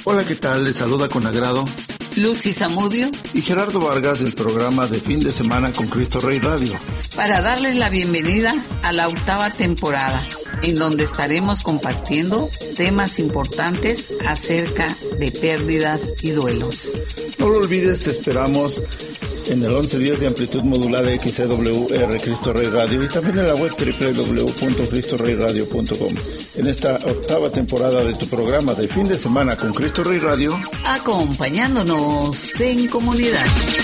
Hola, ¿qué tal? Les saluda con agrado Lucy Zamudio y Gerardo Vargas del programa de fin de semana con Cristo Rey Radio, para darles la bienvenida a la 8ª temporada, en donde estaremos compartiendo temas importantes acerca de pérdidas y duelos. No lo olvides, te esperamos en el 11 días de amplitud modulada XCWR Cristo Rey Radio y también en la web www.cristoreyradio.com. En esta 8ª temporada de tu programa de fin de semana con Cristo Rey Radio, acompañándonos en comunidad.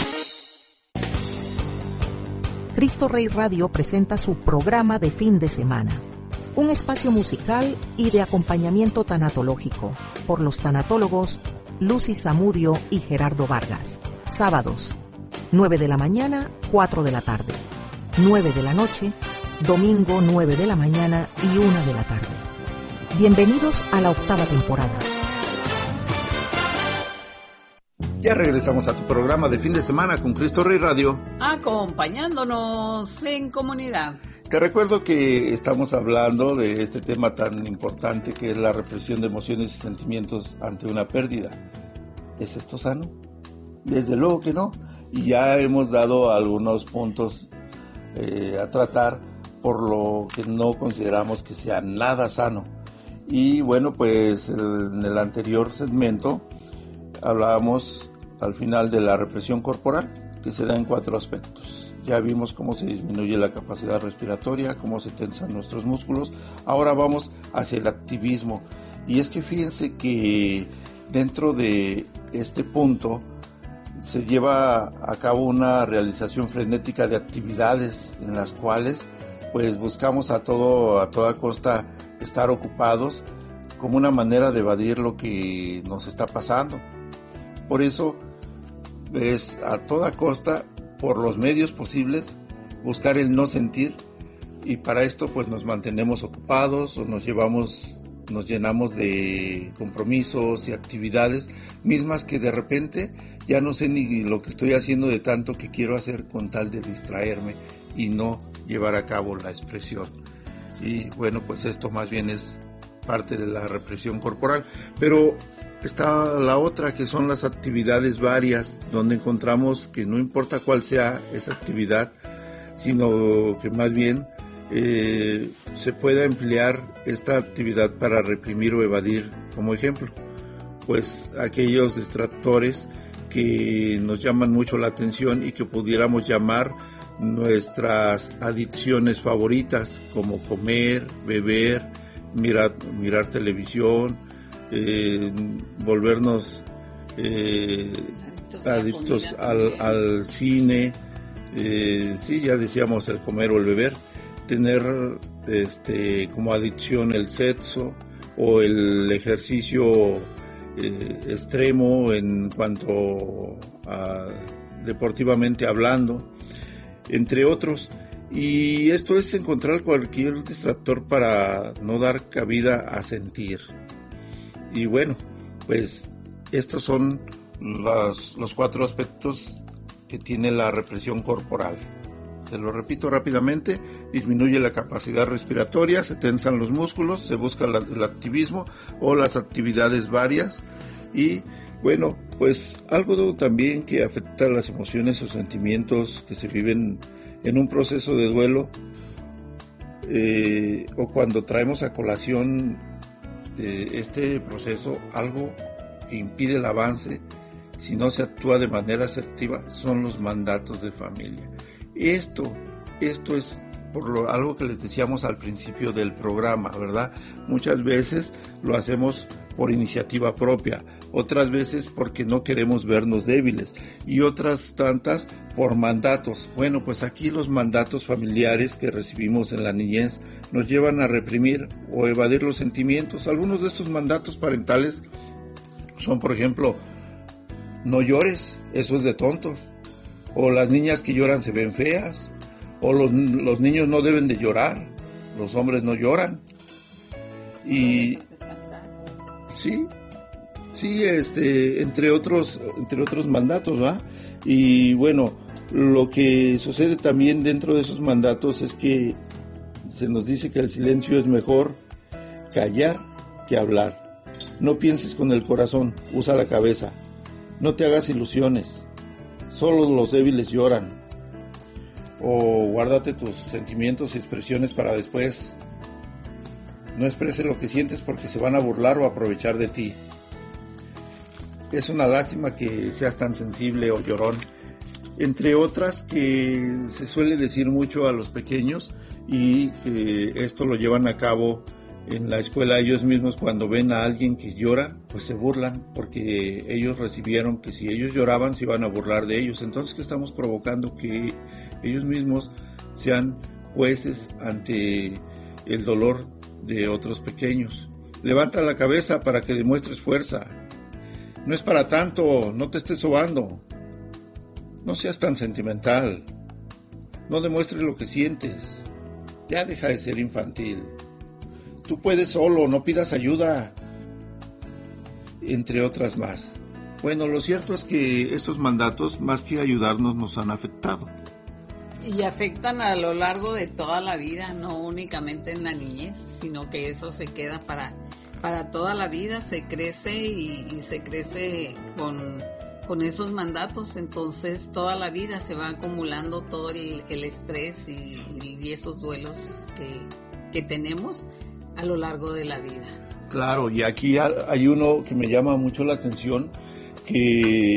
Cristo Rey Radio presenta su programa de fin de semana, un espacio musical y de acompañamiento tanatológico por los tanatólogos Lucy Zamudio y Gerardo Vargas. Sábados, 9 de la mañana, 4 de la tarde, 9 de la noche, domingo 9 de la mañana y 1 de la tarde. Bienvenidos a la 8ª temporada. Ya regresamos a tu programa de fin de semana con Cristo Rey Radio, acompañándonos en comunidad. Te recuerdo que estamos hablando de este tema tan importante que es la represión de emociones y sentimientos ante una pérdida. ¿Es esto sano? Desde luego que no. Y ya hemos dado algunos puntos a tratar, por lo que no consideramos que sea nada sano. Y bueno, pues en el anterior segmento hablábamos al final de la represión corporal, que se da en 4 aspectos. Ya vimos cómo se disminuye la capacidad respiratoria, cómo se tensan nuestros músculos. Ahora vamos hacia el activismo. Y es que fíjense que dentro de este punto se lleva a cabo una realización frenética de actividades en las cuales pues buscamos a toda costa estar ocupados como una manera de evadir lo que nos está pasando. Por eso es a toda costa, por los medios posibles, buscar el no sentir, y para esto pues nos mantenemos ocupados o nos llenamos de compromisos y actividades mismas que de repente ya no sé ni lo que estoy haciendo de tanto que quiero hacer con tal de distraerme y no llevar a cabo la expresión. Y bueno, pues esto más bien es parte de la represión corporal. Pero está la otra, que son las actividades varias, donde encontramos que no importa cuál sea esa actividad, sino que más bien se pueda emplear esta actividad para reprimir o evadir. Como ejemplo, pues aquellos distractores que nos llaman mucho la atención y que pudiéramos llamar nuestras adicciones favoritas, como comer, beber, mirar televisión, volvernos adictos al cine, sí, ya decíamos el comer o el beber, tener como adicción el sexo o el ejercicio extremo en cuanto a deportivamente hablando, entre otros. Y esto es encontrar cualquier distractor para no dar cabida a sentir. Y bueno, pues estos son los 4 aspectos que tiene la represión corporal. Te lo repito rápidamente: disminuye la capacidad respiratoria, se tensan los músculos, se busca el activismo o las actividades varias. Y bueno, pues algo también que afecta las emociones o sentimientos que se viven en un proceso de duelo, o cuando traemos a colación este proceso, algo que impide el avance si no se actúa de manera asertiva, son los mandatos de familia. Esto es algo que les decíamos al principio del programa, ¿verdad? Muchas veces lo hacemos por iniciativa propia, otras veces porque no queremos vernos débiles y otras tantas por mandatos. Bueno, pues aquí los mandatos familiares que recibimos en la niñez nos llevan a reprimir o evadir los sentimientos. Algunos de estos mandatos parentales son, por ejemplo, no llores, eso es de tontos, o las niñas que lloran se ven feas, o los niños no deben de llorar, los hombres no lloran. Y sí, entre otros mandatos, ¿va? Y bueno, lo que sucede también dentro de esos mandatos es que se nos dice que el silencio es mejor callar que hablar. No pienses con el corazón, usa la cabeza. No te hagas ilusiones. Solo los débiles lloran. O guárdate tus sentimientos y expresiones para después. No expreses lo que sientes porque se van a burlar o aprovechar de ti. Es una lástima que seas tan sensible o llorón, entre otras que se suele decir mucho a los pequeños y que esto lo llevan a cabo en la escuela ellos mismos. Cuando ven a alguien que llora, pues se burlan porque ellos recibieron que si ellos lloraban se iban a burlar de ellos. Entonces, ¿qué estamos provocando? Que ellos mismos sean jueces ante el dolor de otros pequeños. Levanta la cabeza para que demuestres fuerza. No es para tanto, no te estés sobando. No seas tan sentimental. No demuestres lo que sientes. Ya deja de ser infantil. Tú puedes solo, no pidas ayuda. Entre otras más. Bueno, lo cierto es que estos mandatos, más que ayudarnos, nos han afectado. Y afectan a lo largo de toda la vida, no únicamente en la niñez, sino que eso se queda para toda la vida, se crece y se crece con esos mandatos. Entonces toda la vida se va acumulando todo el estrés y esos duelos que tenemos a lo largo de la vida. Claro, y aquí hay uno que me llama mucho la atención, que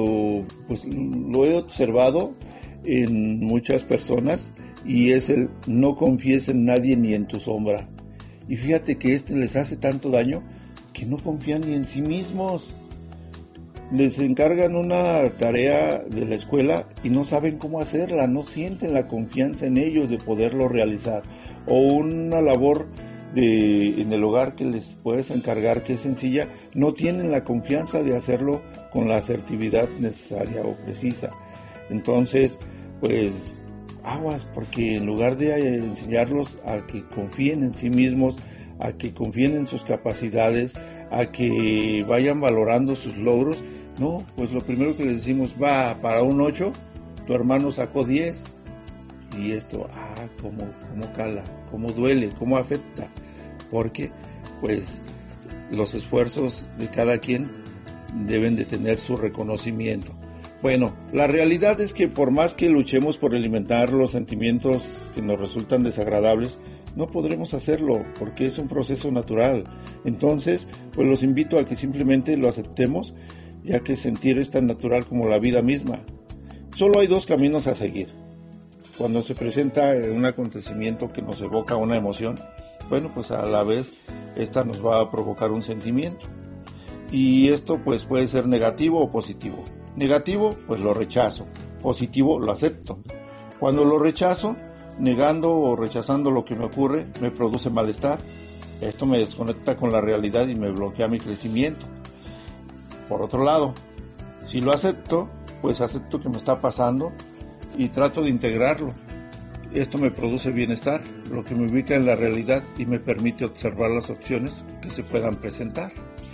lo he observado en muchas personas, y es el no confíes en nadie ni en tu sombra. Y fíjate que les hace tanto daño que no confían ni en sí mismos. Les encargan una tarea de la escuela y no saben cómo hacerla, no sienten la confianza en ellos de poderlo realizar. O una labor en el hogar que les puedes encargar, que es sencilla, no tienen la confianza de hacerlo con la asertividad necesaria o precisa. Entonces, pues aguas, porque en lugar de enseñarlos a que confíen en sí mismos, a que confíen en sus capacidades, a que vayan valorando sus logros, no, pues lo primero que les decimos, va, para un 8, tu hermano sacó 10, y esto, cómo cala, cómo duele, cómo afecta, porque pues los esfuerzos de cada quien deben de tener su reconocimiento. Bueno, la realidad es que por más que luchemos por eliminar los sentimientos que nos resultan desagradables, no podremos hacerlo porque es un proceso natural. Entonces, pues los invito a que simplemente lo aceptemos, ya que sentir es tan natural como la vida misma. Solo hay dos caminos a seguir. Cuando se presenta un acontecimiento que nos evoca una emoción, bueno, pues a la vez esta nos va a provocar un sentimiento. Y esto pues puede ser negativo o positivo. Negativo, pues lo rechazo. Positivo, lo acepto. Cuando lo rechazo, negando o rechazando lo que me ocurre, me produce malestar. Esto me desconecta con la realidad y me bloquea mi crecimiento. Por otro lado, si lo acepto, pues acepto que me está pasando y trato de integrarlo. Esto me produce bienestar, lo que me ubica en la realidad y me permite observar las opciones que se puedan presentar.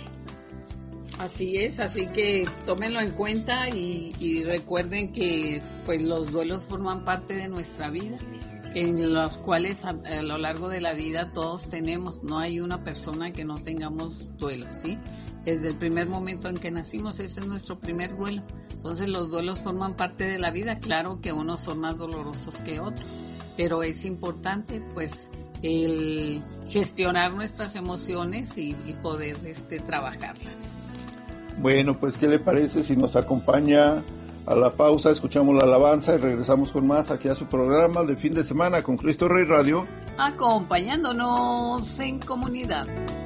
Así es, así que tómenlo en cuenta y recuerden que pues los duelos forman parte de nuestra vida, en los cuales a lo largo de la vida todos tenemos, no hay una persona que no tengamos duelos, ¿sí? Desde el primer momento en que nacimos, ese es nuestro primer duelo. Entonces los duelos forman parte de la vida, claro que unos son más dolorosos que otros, pero es importante pues el gestionar nuestras emociones y poder trabajarlas. Bueno, pues ¿qué le parece si nos acompaña a la pausa, escuchamos la alabanza y regresamos con más aquí a su programa de fin de semana con Cristo Rey Radio? Acompañándonos en comunidad.